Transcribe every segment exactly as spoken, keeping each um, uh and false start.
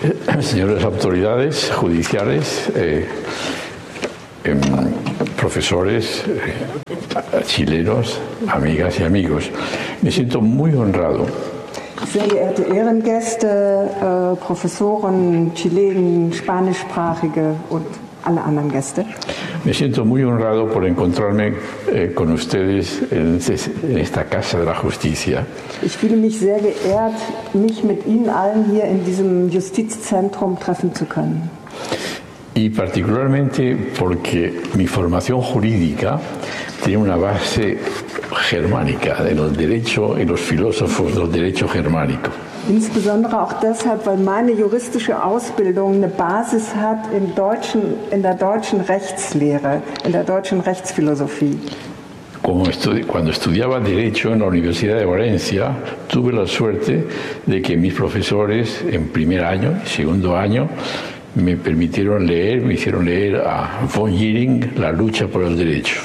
señores autoridades judiciales, eh, eh, profesores eh, chilenos, amigas y amigos, me siento muy honrado. Sehr geehrte Ehrengäste, äh, Professoren, Chilenen, Spanischsprachige und alle anderen Gäste. Me siento muy honrado por encontrarme eh, con ustedes en, en esta Casa de la Justicia. Ich fühle mich sehr geehrt, mich mit Ihnen allen hier in diesem Justizzentrum treffen zu können. Y particularmente porque mi formación jurídica tiene una base germánica, en el derecho y los filósofos del derecho germánico. Insbesondere auch deshalb, weil meine juristische Ausbildung eine Basis hat im deutschen, in der deutschen Rechtslehre, in der deutschen Rechtsphilosophie. Como estudi- cuando estudiaba Derecho en la Universidad de Valencia, tuve la suerte de que mis profesores en primer año y segundo año me permitieron leer, me hicieron leer a von Jhering, La lucha por el derecho.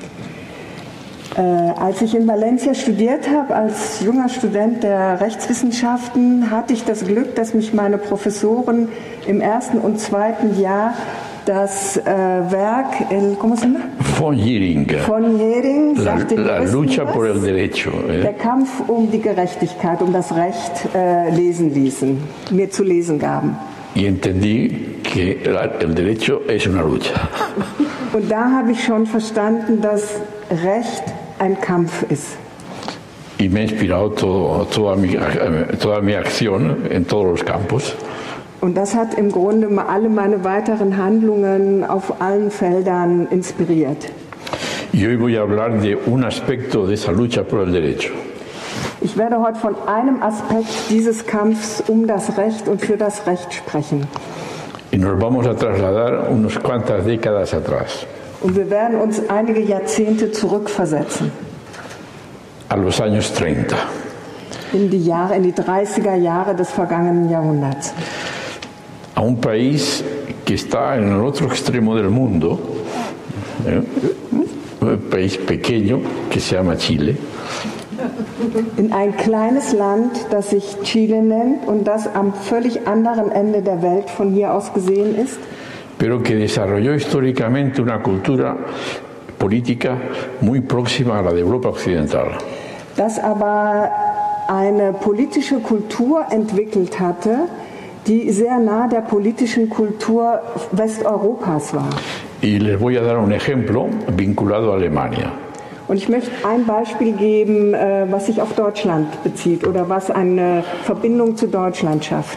Äh, als ich in Valencia studiert habe, als junger Student der Rechtswissenschaften, hatte ich das Glück, dass mich meine Professoren im ersten und zweiten Jahr das äh, Werk, el, ¿cómo se llama? Von Jhering, Von Jhering, La, sagt den la Juristen lucha was? por el derecho. eh. Der Kampf um die Gerechtigkeit, um das Recht äh, lesen ließen, mir zu lesen gaben. Y entendí que la- el derecho es una lucha. Und da habe ich schon verstanden, dass Recht ein Kampf ist. Y me ha inspirado todo- toda, mi, eh, toda mi acción en todos los campos. Und das hat im Grunde mal alle meine weiteren Handlungen auf allen Feldern inspiriert. Y hoy voy a hablar de un aspecto de esa lucha por el derecho. Ich werde heute von einem Aspekt dieses Kampfs um das Recht und für das Recht sprechen. Y nos vamos a trasladar unas cuantas décadas atrás, Und wir werden uns einige Jahrzehnte zurückversetzen. a los años treinta. In die Jahre, in die dreißiger Jahre des vergangenen Jahrhunderts. A un país que está en el otro extremo del mundo, eh, un país pequeño que se llama Chile, In ein kleines Land, das sich Chile nennt und das am völlig anderen Ende der Welt von hier aus gesehen ist, pero que desarrolló históricamente una cultura política muy próxima a la de Europa Occidental. das aber eine politische Kultur entwickelt hatte, die sehr nah der politischen Kultur Westeuropas war. Y les voy a dar un ejemplo vinculado a Alemania. Und ich möchte ein Beispiel geben, äh, was sich auf Deutschland bezieht oder was eine Verbindung zu Deutschland schafft.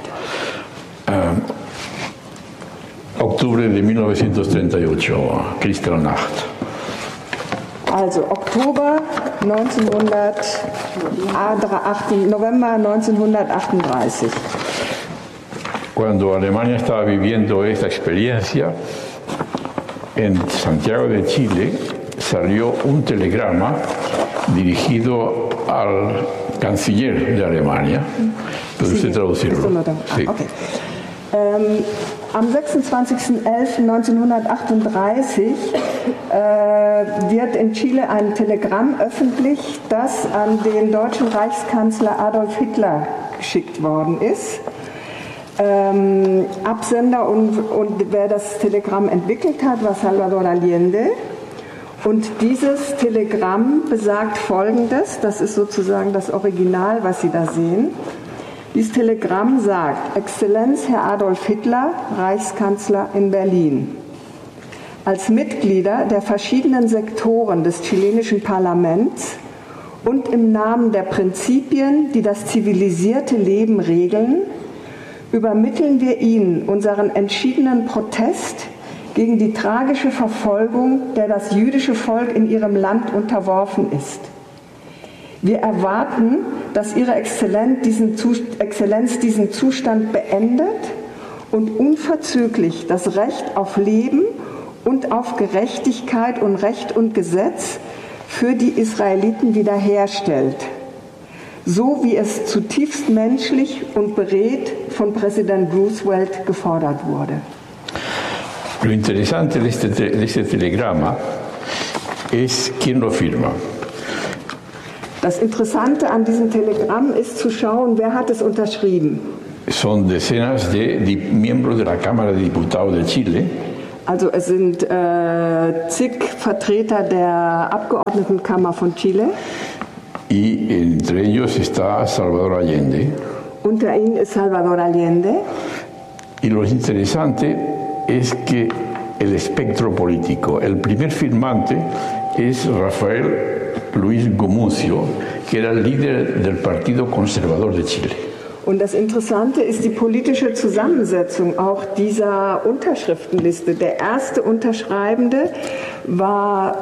Octubre de mil novecientos treinta y ocho, Kristallnacht. Also Oktober neunzehnhundert, November neunzehnhundertachtunddreißig. Cuando Alemania estaba viviendo esta experiencia, en Santiago de Chile salió un telegrama dirigido al canciller de Alemania. ¿Puede usted traducirlo? Ah, Sí. okay. ähm, am sechsundzwanzigsten elften neunzehnhundertachtunddreißig äh, wird in Chile ein Telegramm öffentlich, das an den deutschen Reichskanzler Adolf Hitler geschickt worden ist. Ähm, Absender und, und wer das Telegramm entwickelt hat, war Salvador Allende. Und dieses Telegramm besagt Folgendes, das ist sozusagen das Original, was Sie da sehen. Dieses Telegramm sagt: Exzellenz Herr Adolf Hitler, Reichskanzler in Berlin. Als Mitglieder der verschiedenen Sektoren des chilenischen Parlaments und im Namen der Prinzipien, die das zivilisierte Leben regeln, übermitteln wir Ihnen unseren entschiedenen Protest gegen die tragische Verfolgung, der das jüdische Volk in Ihrem Land unterworfen ist. Wir erwarten, dass Ihre Exzellenz diesen, Exzellenz diesen Zustand beendet und unverzüglich das Recht auf Leben und auf Gerechtigkeit und Recht und Gesetz für die Israeliten wiederherstellt, so wie es zutiefst menschlich und beredt von Präsident Roosevelt gefordert wurde. Lo interesante de este, de este telegrama es quién lo firma. Das Interessante an diesem Telegramm ist zu schauen, wer hat es unterschrieben. son decenas de miembros de la Cámara de Diputados de Chile. Also es sind äh, zig Vertreter der Abgeordnetenkammer von Chile. Y entre ellos está Salvador Allende. Unter ihnen ist Salvador Allende. Y lo interesante es que el espectro político, el primer firmante es Rafael Luis Gumucio, que era el líder del Partido Conservador de Chile. Und das Interessante ist die politische Zusammensetzung auch dieser Unterschriftenliste. Der erste Unterschreibende war,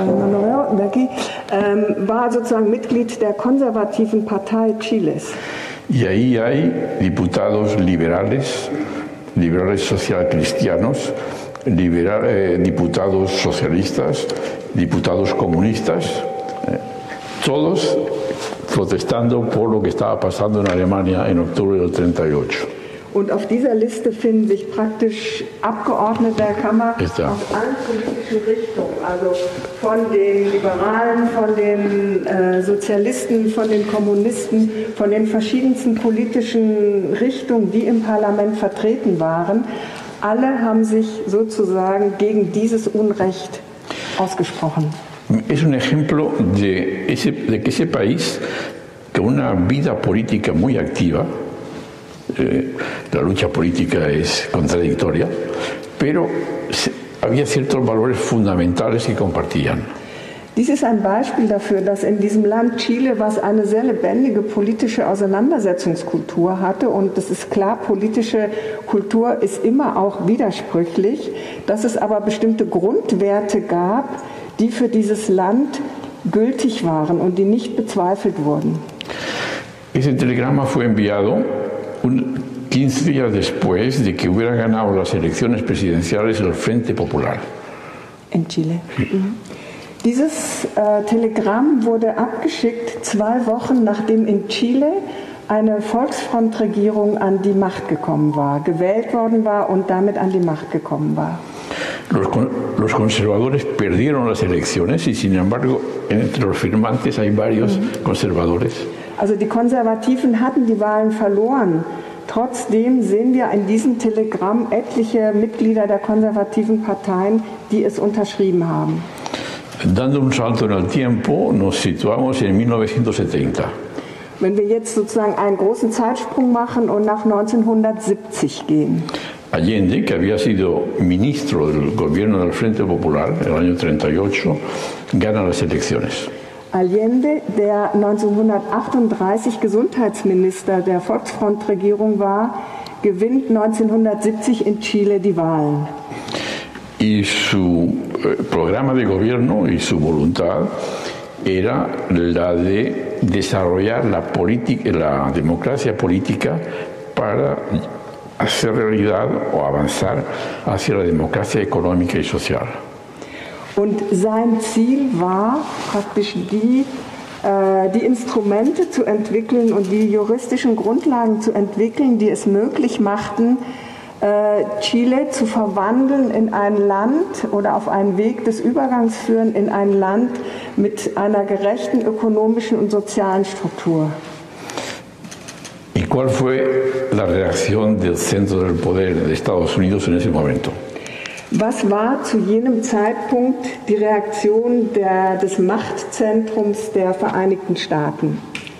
äh, war sozusagen Mitglied der konservativen Partei Chiles. Y ahí hay diputados liberales, liberales socialcristianos, liberal, eh, diputados socialistas, diputados comunistas, eh, todos protestando por lo que estaba pasando en Alemania en octubre del treinta y ocho. Und auf dieser Liste finden sich praktisch Abgeordnete der Kammer aus allen politischen Richtungen, also von den Liberalen, von den äh, Sozialisten, von den Kommunisten, von den verschiedensten politischen Richtungen, die im Parlament vertreten waren. Alle haben sich sozusagen gegen dieses Unrecht ausgesprochen. Es un ejemplo de, ese, de que ese país, con una vida política muy activa, eh, la lucha política es contradictoria, pero se, había ciertos valores fundamentales que compartían. Dies ist ein Beispiel dafür, dass in diesem Land Chile, was eine sehr lebendige politische Auseinandersetzungskultur hatte, und das ist klar, politische Kultur ist immer auch widersprüchlich, dass es aber bestimmte Grundwerte gab, die für dieses Land gültig waren und die nicht bezweifelt wurden. Ese telegrama fue enviado un, quince días después de que hubiera ganado las elecciones presidenciales el Frente Popular. In Chile. Mhm. Dieses äh, Telegramm wurde abgeschickt zwei Wochen nachdem in Chile eine Volksfrontregierung an die Macht gekommen war, gewählt worden war und damit an die Macht gekommen war. Los, los conservadores perdieron las elecciones y sin embargo entre los firmantes hay varios mhm. conservadores. Also die Konservativen hatten die Wahlen verloren. Trotzdem sehen wir in diesem Telegramm etliche Mitglieder der konservativen Parteien, die es unterschrieben haben. Dando un salto en el tiempo, nos situamos en mil novecientos setenta. Wenn wir jetzt sozusagen einen großen Zeitsprung machen und nach neunzehnhundertsiebzig gehen. Allende, que había sido ministro del gobierno del Frente Popular en el año treinta y ocho, gana las elecciones. Allende, der neunzehnhundertachtunddreißig Gesundheitsminister der Volksfrontregierung war, gewinnt neunzehnhundertsiebzig in Chile die Wahlen. Y su eh, programa de gobierno y su voluntad era la de desarrollar la, la democracia política para hacer realidad o avanzar hacia la democracia económica y social. Und sein Ziel war praktisch die, äh, die Instrumente zu entwickeln und die juristischen Grundlagen zu entwickeln, die es möglich machten, äh, Chile zu verwandeln in ein Land oder auf einen Weg des Übergangs führen in ein Land mit einer gerechten ökonomischen und sozialen Struktur. ¿Y cuál fue la reacción del centro del poder de Estados Unidos en ese momento? Was war zu jenem Zeitpunkt die Reaktion der, des Machtzentrums der Vereinigten Staaten?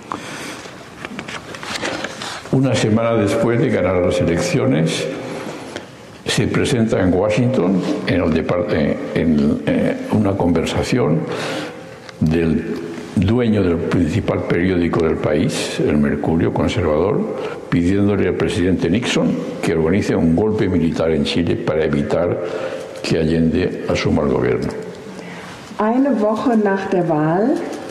Una semana después de ganar las elecciones, se presenta en Washington en, el en, en eh, una conversación del dueño del principal periódico del país, el Mercurio conservador, pidiéndole al presidente Nixon que organice un golpe militar en Chile para evitar que Allende asuma el gobierno. Eine Woche nach der Wahl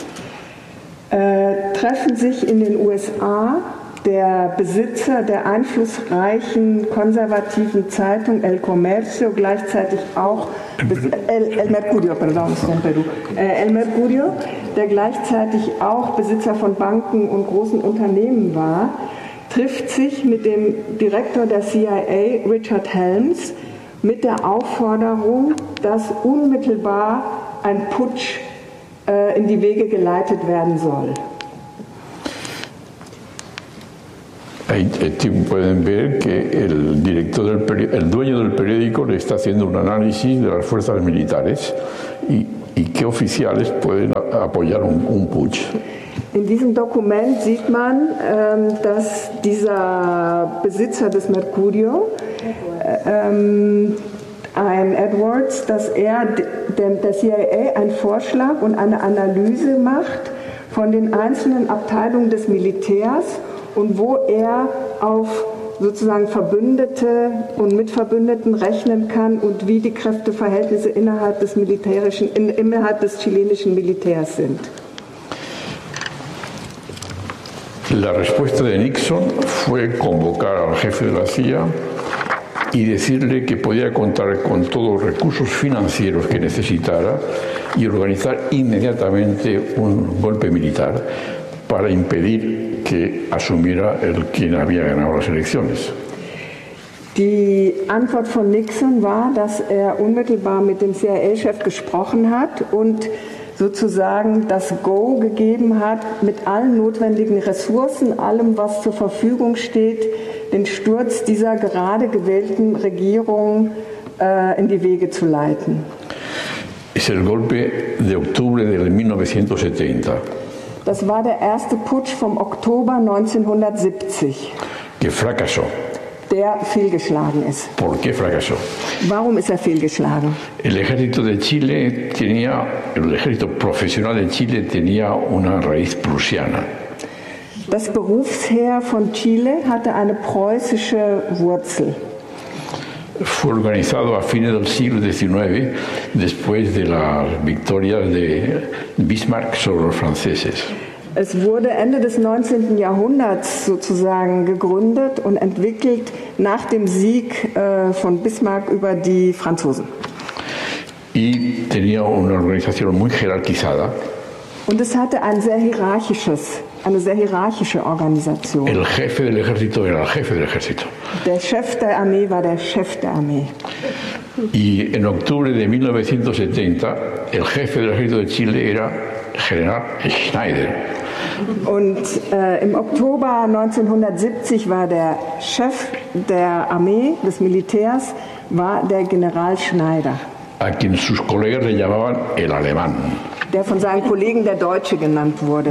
äh, treffen sich in den U S A der Besitzer der einflussreichen konservativen Zeitung El Comercio, gleichzeitig auch El, El Mercurio, perdón, en Perú, äh, El Mercurio, der gleichzeitig auch Besitzer von Banken und großen Unternehmen war, trifft sich mit dem Direktor der C I A, Richard Helms, mit der Aufforderung, dass unmittelbar ein Putsch äh, in die Wege geleitet werden soll. Ahí pueden ver que el director del peri- el dueño del periódico le está haciendo un análisis de las fuerzas militares y, y qué oficiales pueden a- apoyar un, un putsch. In diesem Dokument sieht man, ähm, dass dieser Besitzer des Mercurio, ähm, ein Edwards, dass er dem, der C I A einen Vorschlag und eine Analyse macht von den einzelnen Abteilungen des Militärs und wo er auf sozusagen Verbündete und Mitverbündeten rechnen kann und wie die Kräfteverhältnisse innerhalb des militärischen, in, innerhalb des chilenischen Militärs sind. La respuesta de Nixon fue convocar al jefe de la C I A y decirle que podía contar con todos los recursos financieros que necesitara y organizar inmediatamente un golpe militar para impedir que asumiera el quien había ganado las elecciones. Die Antwort von Nixon war, dass er unmittelbar mit dem C I A-Chef gesprochen hat und sozusagen das Go gegeben hat, mit allen notwendigen Ressourcen, allem, was zur Verfügung steht, den Sturz dieser gerade gewählten Regierung äh, in die Wege zu leiten. Es el golpe de octubre de mil novecientos setenta. Das war der erste Putsch vom Oktober neunzehnhundertsiebzig, Que fracasó. der fehlgeschlagen ist. ¿Por qué fracasó? Warum ist er fehlgeschlagen? El ejército de Chile tenía, el ejército profesional de Chile tenía una raíz prusiana. Das Berufsheer von Chile hatte eine preußische Wurzel. Fue organizado a fines del siglo diecinueve, después de las victorias de Bismarck sobre los franceses. Es wurde Ende des neunzehnten Jahrhunderts sozusagen gegründet und entwickelt nach dem Sieg äh, von Bismarck über die Franzosen. Y tenía una organización muy jerarquizada. Und es hatte ein sehr hierarchisches, eine sehr hierarchische Organisation. El jefe del ejército era el jefe del ejército. Der Chef der Armee war der Chef der Armee. Y en octubre de mil novecientos setenta, el jefe del ejército de Chile era General Schneider. Und äh, im Oktober neunzehnhundertsiebzig war der Chef der Armee, des Militärs, war der General Schneider, A quien sus colegas le llamaban el alemán. der von seinen Kollegen der Deutsche genannt wurde.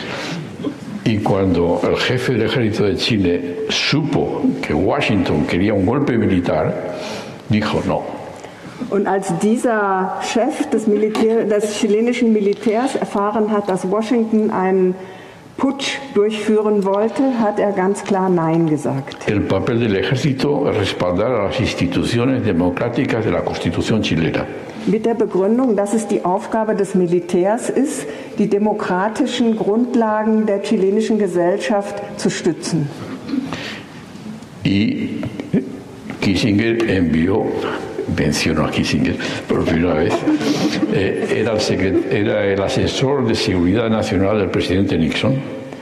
Y cuando el jefe del ejército de Chile supo que Washington quería un golpe militar, dijo no. Und als dieser Chef des, Militär, des chilenischen Militärs erfahren hat, dass Washington einen Putsch durchführen wollte, hat er ganz klar Nein gesagt. El papel del ejército es respaldar a las instituciones democráticas de la Constitución chilena. Mit der Begründung, dass es die Aufgabe des Militärs ist, die demokratischen Grundlagen der chilenischen Gesellschaft zu stützen. Y Kissinger envió, menciono a Kissinger por primera vez, eh, era, el secret, era el asesor de seguridad nacional del presidente Nixon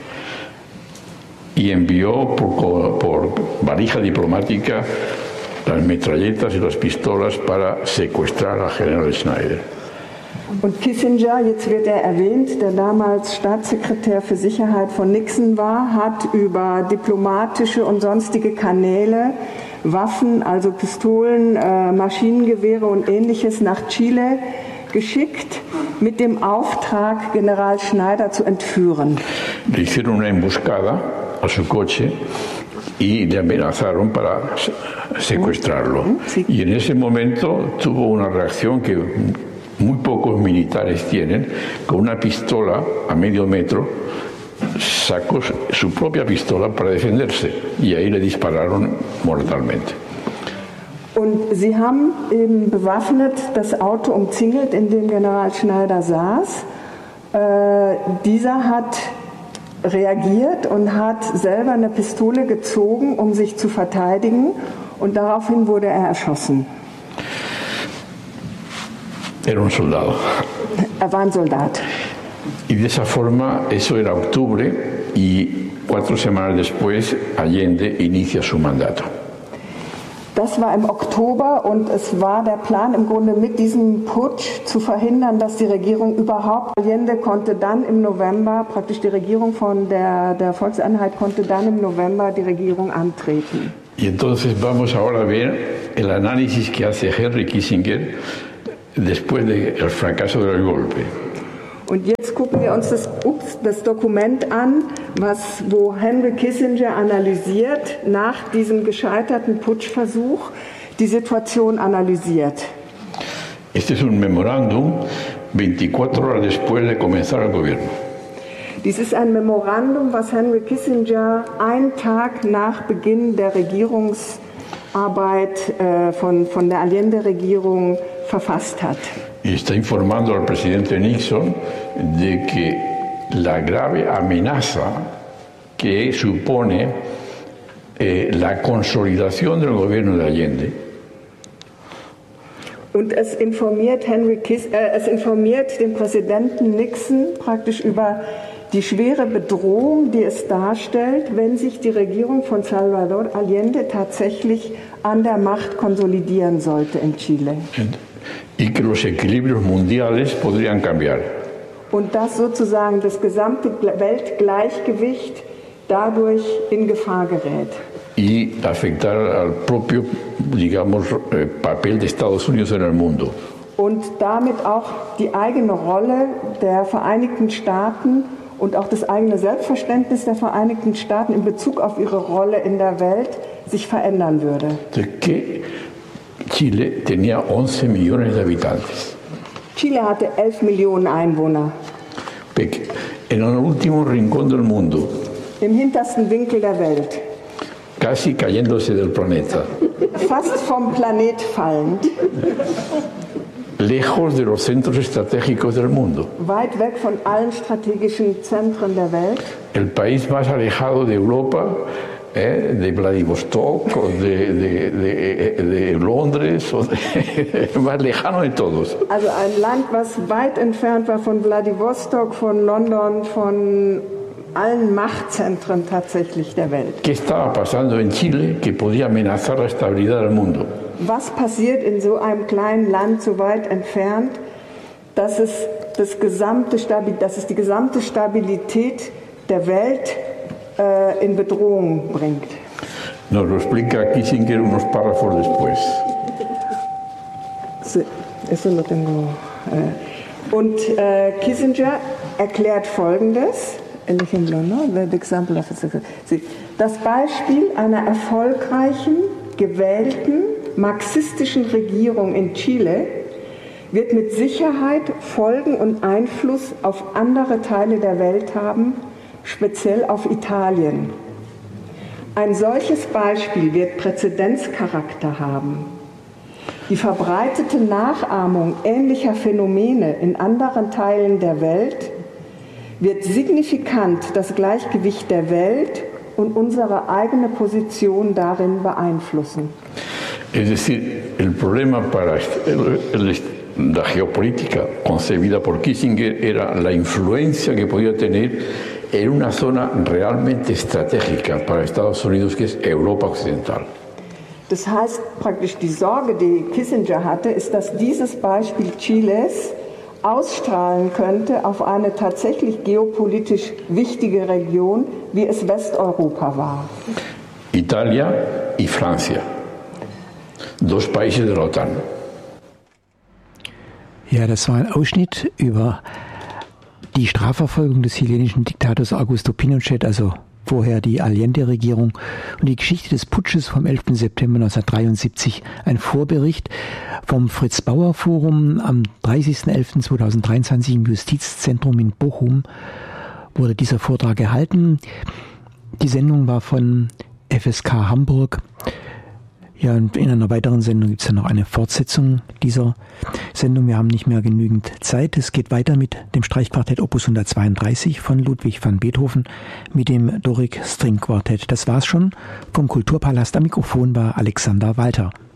y envió por, por valija diplomática las metralletas y las pistolas para secuestrar a General Schneider. Und Kissinger, jetzt wird er erwähnt, der damals Staatssekretär für Sicherheit von Nixon war, hat über diplomatische und sonstige Kanäle Waffen, also Pistolen, äh, Maschinengewehre und Ähnliches nach Chile geschickt, mit dem Auftrag, General Schneider zu entführen. Le hicieron una emboscada a su coche y le amenazaron para secuestrarlo. Sí. Y en ese momento tuvo una reacción que muy pocos militares tienen, con una pistola a medio metro, sacó su propia pistola para defenderse y ahí le dispararon mortalmente. Und sie haben eben bewaffnet das Auto umzingelt, in dem General Schneider saß. Äh, dieser hat reagiert und hat selber eine Pistole gezogen, um sich zu verteidigen, und daraufhin wurde er erschossen. Era un soldado. Er war ein Soldat. Y de esa forma, eso era octubre y cuatro semanas después Allende inicia su mandato. Das war im Oktober und es war der Plan im Grunde mit diesem Putsch zu verhindern, dass die Regierung überhaupt, Allende konnte dann im November, praktisch die Regierung von der, der Volkseinheit konnte dann im November die Regierung antreten. Y entonces vamos ahora a ver el análisis que hace Henry Kissinger después del fracaso del golpe. Und jetzt gucken wir uns das, ups, das Dokument an, was, wo Henry Kissinger analysiert, nach diesem gescheiterten Putschversuch, die Situation analysiert. Este es un memorándum veinticuatro horas después de comenzar el gobierno. Dies ist ein Memorandum, was Henry Kissinger einen Tag nach Beginn der Regierungsarbeit äh, von, von der Allende-Regierung verfasst hat. Y está informando al presidente Nixon de que la grave amenaza que supone eh, la consolidación del gobierno de Allende. Und es informiert, Henry Kiss, äh, es informiert den Präsidenten Nixon praktisch über die schwere Bedrohung, die es darstellt, wenn sich die Regierung von Salvador Allende tatsächlich an der Macht konsolidieren sollte in Chile. Y que los equilibrios mundiales podrían cambiar. Und dass sozusagen das gesamte Weltgleichgewicht dadurch in Gefahr gerät. Y afectar al propio, digamos, eh, papel de Estados Unidos en el mundo. Und damit auch die eigene Rolle der Vereinigten Staaten und auch das eigene Selbstverständnis der Vereinigten Staaten in Bezug auf ihre Rolle in der Welt sich verändern würde. Que Chile tenía once millones de habitantes. Chile hatte elf Millionen Einwohner. En el último rincón del mundo. Im hintersten Winkel der Welt. Casi cayéndose del planeta. Fast vom Planet fallend. Lejos de los centros estratégicos del mundo. Weit weg von allen strategischen Zentren der Welt. El país más alejado de Europa, eh, de Vladivostok, o de, de, de, de Londres, o de, más lejano de todos. Also ein Land, was weit entfernt war von Vladivostok, von London, von allen Machtzentren tatsächlich der Welt. ¿Qué estaba pasando en Chile que podía amenazar la estabilidad del mundo? Was passiert in so einem kleinen Land so weit entfernt, dass es, das gesamte Stabil, dass es die gesamte Stabilität der Welt äh, in Bedrohung bringt? Nos lo explica Kissinger unos párrafos después. Sí, eso lo tengo. Äh. Und äh, Kissinger erklärt Folgendes. Das Beispiel einer erfolgreichen, gewählten, marxistischen Regierung in Chile wird mit Sicherheit Folgen und Einfluss auf andere Teile der Welt haben, speziell auf Italien. Ein solches Beispiel wird Präzedenzcharakter haben. Die verbreitete Nachahmung ähnlicher Phänomene in anderen Teilen der Welt wird signifikant das Gleichgewicht der Welt und unsere eigene Position darin beeinflussen. Es decir, el problema para el, el, la geopolítica concebida por Kissinger era la influencia que podía tener en una zona realmente estratégica para Estados Unidos, que es Europa Occidental. Das heißt praktisch, die Sorge, die Kissinger hatte, ist, dass dieses Beispiel Chiles ausstrahlen könnte auf eine tatsächlich geopolitisch wichtige Region, wie es Westeuropa war. Italia y Francia, dos países de la OTAN. Ja, das war ein Ausschnitt über die Strafverfolgung des chilenischen Diktators Augusto Pinochet, also vorher die Allende-Regierung, und die Geschichte des Putsches vom elften September neunzehnhundertdreiundsiebzig, ein Vorbericht vom Fritz-Bauer-Forum am dreißigsten elften zweitausenddreiundzwanzig im Justizzentrum in Bochum wurde dieser Vortrag gehalten. Die Sendung war von F S K Hamburg. Ja, und in einer weiteren Sendung gibt es ja noch eine Fortsetzung dieser Sendung. Wir haben nicht mehr genügend Zeit. Es geht weiter mit dem Streichquartett Opus hundertzweiunddreißig von Ludwig van Beethoven mit dem Doric String Quartett. Das war's schon vom Kulturpalast. Am Mikrofon war Alexander Walter.